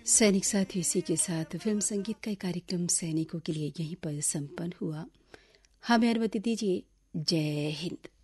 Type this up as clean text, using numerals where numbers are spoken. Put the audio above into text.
सैनिक साथी, इसी के साथ फिल्म संगीत का कार्यक्रम सैनिकों के लिए यहीं पर संपन्न हुआ। हमें अनुमति दीजिए। जय हिंद।